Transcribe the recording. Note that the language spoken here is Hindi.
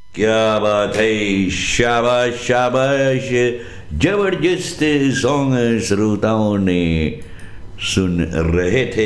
क्या बात है, शाबाश शाबाश, जबरदस्त सॉन्ग श्रोताओं ने सुन रहे थे।